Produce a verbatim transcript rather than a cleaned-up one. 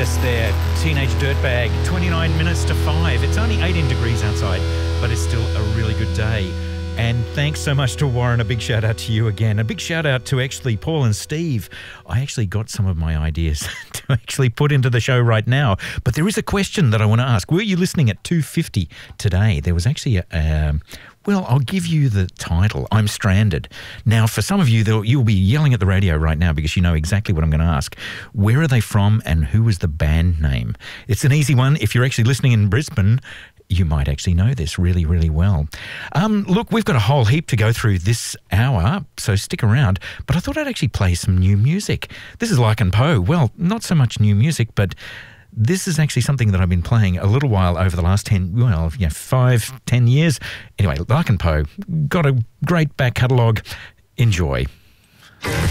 latest there, Teenage Dirtbag, twenty-nine minutes to five. It's only eighteen degrees outside, but it's still a really good day. And thanks so much to Warren. A big shout out to you again. A big shout out to actually Paul and Steve. I actually got some of my ideas to actually put into the show right now. But there is a question that I want to ask. Were you listening at two fifty today? There was actually a... Um, well, I'll give you the title. I'm Stranded. Now, for some of you, you'll be yelling at the radio right now because you know exactly what I'm going to ask. Where are they from and who is the band name? It's an easy one. If you're actually listening in Brisbane, you might actually know this really, really well. Um, look, we've got a whole heap to go through this hour, so stick around. But I thought I'd actually play some new music. This is Larkin Poe. Well, not so much new music, but this is actually something that I've been playing a little while over the last ten, well, yeah, five, ten years. Anyway, Larkin Poe, got a great back catalogue. Enjoy.